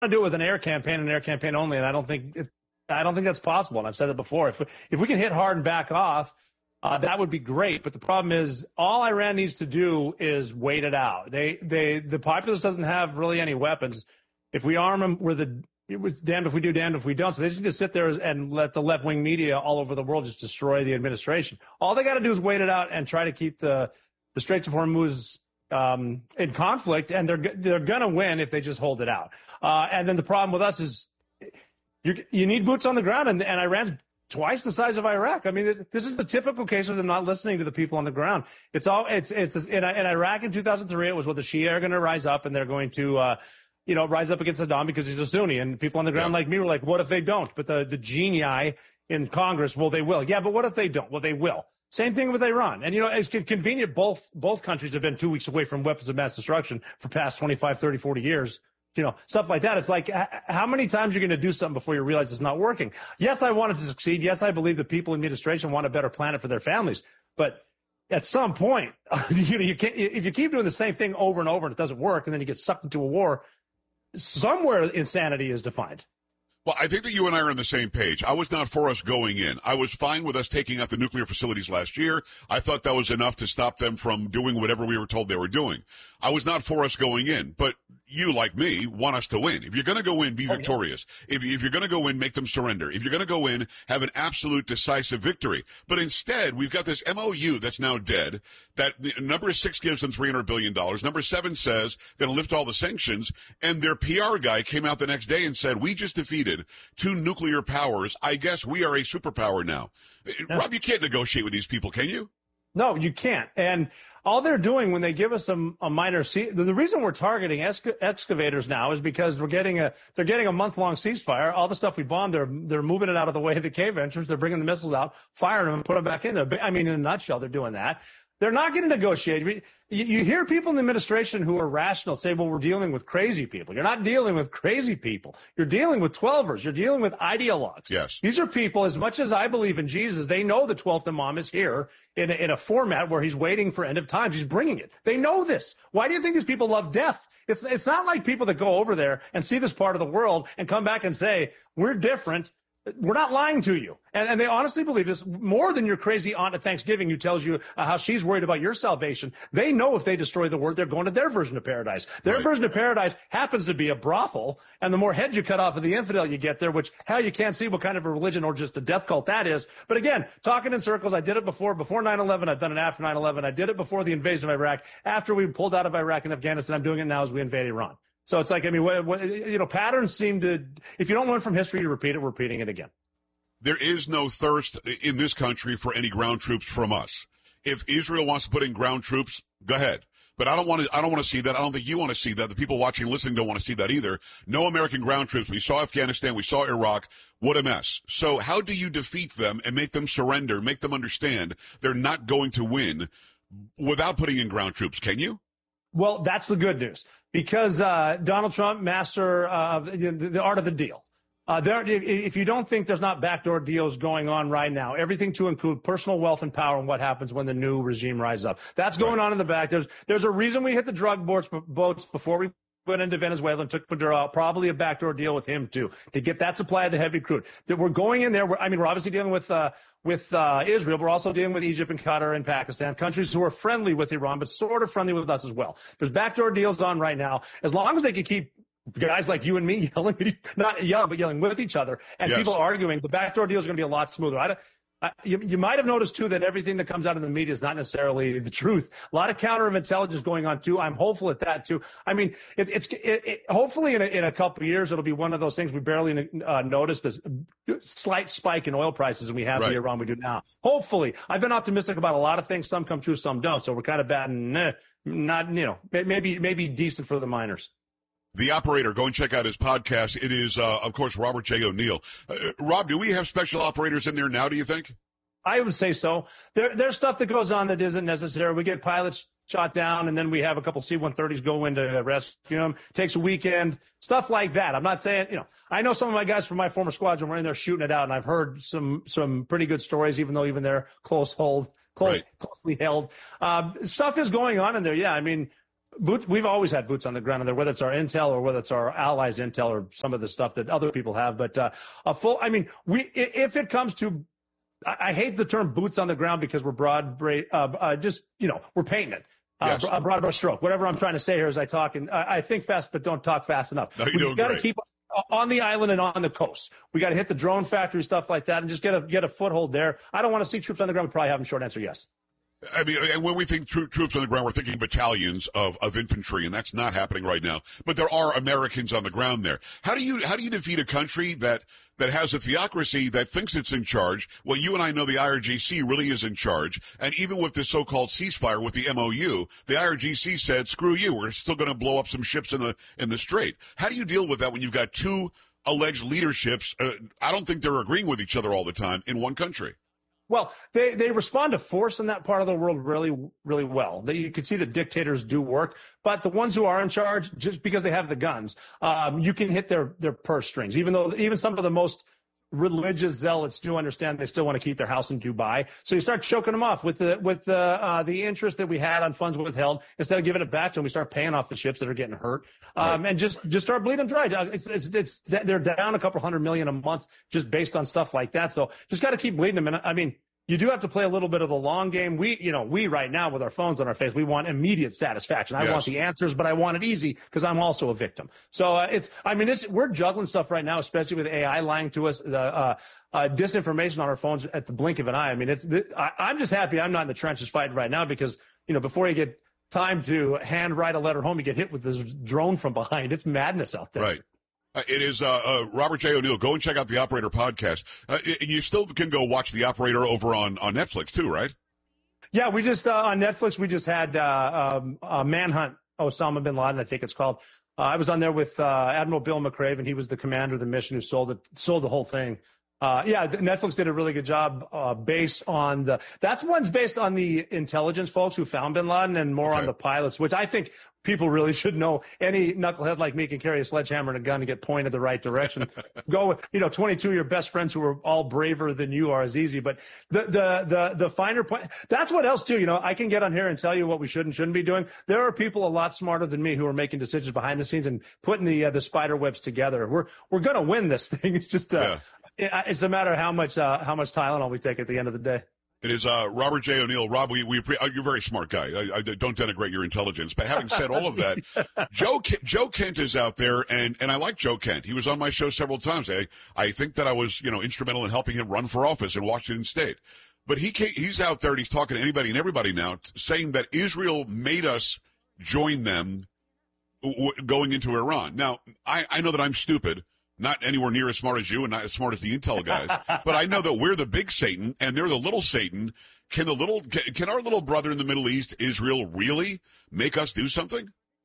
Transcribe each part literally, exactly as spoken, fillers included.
to do it with an air campaign and an air campaign only, and I don't think it, I don't think that's possible. And I've said it before. If if we can hit hard and back off, uh, that would be great. But the problem is, all Iran needs to do is wait it out. They they the populace doesn't have really any weapons. If we arm them, we're the it was damned if we do, damned if we don't. So they just need to sit there and let the left wing media all over the world just destroy the administration. All they got to do is wait it out and try to keep the the Straits of Hormuz um, in conflict, and they're they're gonna win if they just hold it out. Uh, and then the problem with us is, you you need boots on the ground, and, and Iran's twice the size of Iraq. I mean, this is the typical case of them not listening to the people on the ground. It's all it's it's in, in Iraq in two thousand three. It was well, the Shia are going to rise up, and they're going to uh, you know rise up against Saddam because he's a Sunni, and people on the ground yeah. like me were like, what if they don't? But the the genii in Congress, well, they will. Yeah, but what if they don't? Well, they will. Same thing with Iran. And, you know, it's convenient. Both both countries have been two weeks away from weapons of mass destruction for past twenty-five, thirty, forty years. You know, stuff like that. It's like, how many times you're going to do something before you realize it's not working? Yes, I want it to succeed. Yes, I believe the people in the administration want a better planet for their families. But at some point, you know, you can't, if you keep doing the same thing over and over and it doesn't work, and then you get sucked into a war, somewhere insanity is defined. Well, I think that you and I are on the same page. I was not for us going in. I was fine with us taking out the nuclear facilities last year. I thought that was enough to stop them from doing whatever we were told they were doing. I was not for us going in, but you, like me, want us to win. If you're going to go in, be oh, victorious. Yeah. If, if you're going to go in, make them surrender. If you're going to go in, have an absolute decisive victory. But instead, we've got this M O U that's now dead. That number six gives them three hundred billion dollars. Number seven says going to lift all the sanctions. And their P R guy came out the next day and said, we just defeated two nuclear powers. I guess we are a superpower now. Yeah. Rob, you can't negotiate with these people, can you? No, you can't. And all they're doing when they give us a, a minor ce- the, the reason we're targeting exca- excavators now is because we're getting a they're getting a month long ceasefire. All the stuff we bombed, they're they're moving it out of the way of the cave entrance. They're bringing the missiles out, firing them, and put them back in there. I mean, in a nutshell, they're doing that. They're not going to negotiate. You, you hear people in the administration who are rational say, well, we're dealing with crazy people. You're not dealing with crazy people. You're dealing with twelvers. You're dealing with ideologues. Yes. These are people, as much as I believe in Jesus, they know the twelfth Imam is here in a, in a format where he's waiting for end of times. He's bringing it. They know this. Why do you think these people love death? It's, it's not like people that go over there and see this part of the world and come back and say, we're different. We're not lying to you. And, and they honestly believe this more than your crazy aunt at Thanksgiving who tells you uh, how she's worried about your salvation. They know if they destroy the word, they're going to their version of paradise. Their right. version of paradise happens to be a brothel. And the more heads you cut off of the infidel you get there, which hell, you can't see what kind of a religion or just a death cult that is. But again, talking in circles, I did it before, before nine eleven. I've done it after nine eleven. I did it before the invasion of Iraq. After we pulled out of Iraq and Afghanistan, I'm doing it now as we invade Iran. So it's like, I mean, what, what, you know, patterns seem to, if you don't learn from history, you repeat it, we're repeating it again. There is no thirst in this country for any ground troops from us. If Israel wants to put in ground troops, go ahead. But I don't want to, I don't want to see that. I don't think you want to see that. The people watching and listening don't want to see that either. No American ground troops. We saw Afghanistan. We saw Iraq. What a mess. So how do you defeat them and make them surrender, make them understand they're not going to win without putting in ground troops? Can you? Well, that's the good news, because uh, Donald Trump, master of uh, the, the art of the deal. Uh, there, if you don't think there's not backdoor deals going on right now, everything to include personal wealth and power and what happens when the new regime rises up. That's going on in the back. There's there's a reason we hit the drug boats, boats before we went into Venezuela and took Maduro out. Probably a backdoor deal with him, too, to get that supply of the heavy crude. That we're going in there. We're, I mean, we're obviously dealing with uh, with uh, Israel. But we're also dealing with Egypt and Qatar and Pakistan, countries who are friendly with Iran, but sort of friendly with us as well. There's backdoor deals on right now. As long as they can keep guys like you and me yelling, not yelling, but yelling with each other, and yes. people arguing, the backdoor deal is going to be a lot smoother. I don't, I, you, you might have noticed, too, that everything that comes out of the media is not necessarily the truth. A lot of counterintelligence going on, too. I'm hopeful at that, too. I mean, it, it's it, it, hopefully in a, in a couple of years, it'll be one of those things we barely uh, noticed, as slight spike in oil prices, and we have right. the Iran we do now. Hopefully. I've been optimistic about a lot of things. Some come true, some don't. So we're kind of batting, eh, not, you know, maybe maybe decent for the miners. The Operator, go and check out his podcast. It is, uh, of course, Robert J. O'Neill. Uh, Rob, do we have special operators in there now, do you think? I would say so. There, there's stuff that goes on that isn't necessary. We get pilots shot down, and then we have a couple C one thirties go in to rescue them. Takes a weekend, stuff like that. I'm not saying, you know, I know some of my guys from my former squadron were in there shooting it out, and I've heard some some pretty good stories, even though even they're close hold, close, right. closely held. Uh, stuff is going on in there, yeah. I mean, Boots, we've always had boots on the ground there, whether it's our intel or whether it's our allies' intel or some of the stuff that other people have. But uh, a full, I mean, we if it comes to, I, I hate the term boots on the ground because we're broad, uh, uh, just you know, we're painting it. Uh, yes. A broad brush stroke. Whatever I'm trying to say here as I talk, and I, I think fast, but don't talk fast enough. No, you're we got to great. keep on the island and on the coast. We got to hit the drone factory, stuff like that, and just get a get a foothold there. I don't want to see troops on the ground. We probably have a short answer, yes. I mean, and when we think tro- troops on the ground, we're thinking battalions of, of infantry, and that's not happening right now. But there are Americans on the ground there. How do you how do you defeat a country that that has a theocracy that thinks it's in charge? Well, you and I know the I R G C really is in charge, and even with this so-called ceasefire with the M O U, the I R G C said, "Screw you, we're still going to blow up some ships in the in the Strait." How do you deal with that when you've got two alleged leaderships? Uh, I don't think they're agreeing with each other all the time in one country. Well, they, they respond to force in that part of the world really, really well. They, you can see the dictators do work, but the ones who are in charge, just because they have the guns, um, you can hit their, their purse strings. Even though even some of the most religious zealots do understand they still want to keep their house in Dubai. So you start choking them off with the with the uh, the interest that we had on funds withheld. Instead of giving it back to them, we start paying off the ships that are getting hurt, um, right. and just just start bleeding dry. It's, it's it's they're down a couple hundred million a month just based on stuff like that. So just got to keep bleeding them. And I mean, you do have to play a little bit of the long game. We, you know, we right now with our phones on our face, we want immediate satisfaction. I yes. want the answers, but I want it easy because I'm also a victim. So uh, it's, I mean, this, we're juggling stuff right now, especially with A I lying to us, the uh, uh, disinformation on our phones at the blink of an eye. I mean, it's, I, I'm just happy I'm not in the trenches fighting right now because, you know, before you get time to hand write a letter home, you get hit with this drone from behind. It's madness out there. Right. Uh, it is uh, uh, Robert J. O'Neill. Go and check out the Operator podcast. Uh, it, you still can go watch the Operator over on, on Netflix too, right? Yeah, we just uh, on Netflix we just had uh, um, uh, Manhunt Osama bin Laden, I think it's called. Uh, I was on there with uh, Admiral Bill McRaven. He was the commander of the mission who sold it, sold the whole thing. Uh, yeah, Netflix did a really good job uh, based on the – that's one's based on the intelligence folks who found bin Laden and more okay. on the pilots, which I think people really should know. Any knucklehead like me can carry a sledgehammer and a gun and get pointed the right direction. Go with, you know, twenty-two of your best friends who are all braver than you are is easy. But the, the, the, the finer point – that's what else, too. You know, I can get on here and tell you what we should and shouldn't be doing. There are people a lot smarter than me who are making decisions behind the scenes and putting the, uh, the spider webs together. We're, we're going to win this thing. It's just uh, – yeah. It's a matter of how much uh, how much Tylenol we take at the end of the day. It is uh, Robert J. O'Neill. Rob, we, we uh, you're a very smart guy. I, I don't denigrate your intelligence. But having said all of that, Joe Joe Kent is out there, and, and I like Joe Kent. He was on my show several times. I, I think that I was you know instrumental in helping him run for office in Washington State. But he he's out there and he's talking to anybody and everybody now, saying that Israel made us join them w- going into Iran. Now, I, I know that I'm stupid. Not anywhere near as smart as you and not as smart as the intel guys. But I know that we're the big Satan and they're the little Satan. Can the little, can our little brother in the Middle East, Israel, really make us do something?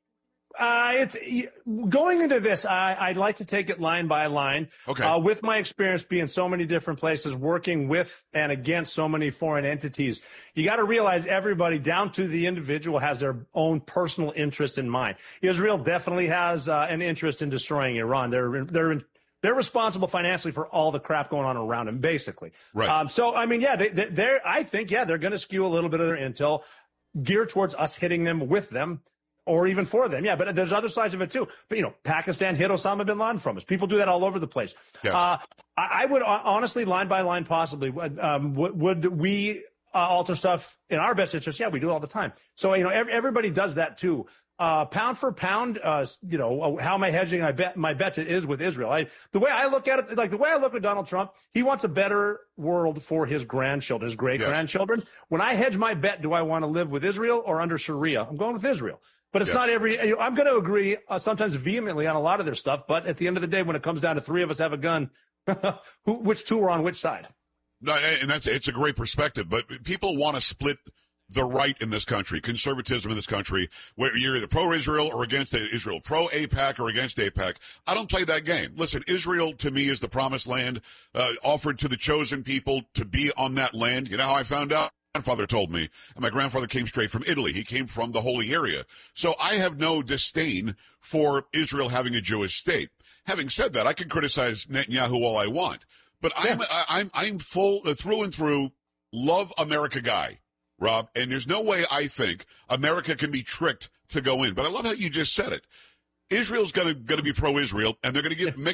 Uh, it's going into this. I, I'd like to take it line by line. Okay. Uh, with my experience being so many different places, working with and against so many foreign entities, you got to realize everybody, down to the individual, has their own personal interest in mind. Israel definitely has uh, an interest in destroying Iran. They're they're they're responsible financially for all the crap going on around them, basically. Right. Um, so I mean, yeah, they, they, they're. I think yeah, they're going to skew a little bit of their intel geared towards us hitting them with them. Or even for them, yeah. But there's other sides of it too. But you know, Pakistan hit Osama bin Laden from us. People do that all over the place. Yes. Uh, I, I would honestly, line by line, possibly, um, would, would we uh, alter stuff in our best interest? Yeah, we do it all the time. So you know, every, everybody does that too. Uh, pound for pound, uh, you know, how am I hedging? I bet my bet is with Israel. I, the way I look at it, like the way I look at Donald Trump, he wants a better world for his grandchildren, his great grandchildren. Yes. When I hedge my bet, do I want to live with Israel or under Sharia? I'm going with Israel. But it's yes. not every – I'm going to agree uh, sometimes vehemently on a lot of their stuff. But at the end of the day, when it comes down to three of us have a gun, who, which two are on which side? No, and that's it's a great perspective. But people want to split the right in this country, conservatism in this country, where you're either pro-Israel or against Israel, pro-AIPAC or against AIPAC. I don't play that game. Listen, Israel to me is the promised land uh, offered to the chosen people to be on that land. You know how I found out? Grandfather told me, and my grandfather came straight from Italy. He came from the Holy Area. So I have no disdain for Israel having a Jewish state. Having said that, I can criticize Netanyahu all I want, but yeah. I'm I'm I'm full uh, through and through love America guy, Rob. And there's no way I think America can be tricked to go in. But I love how you just said it. Israel's going to going to be pro-Israel, and they're going to give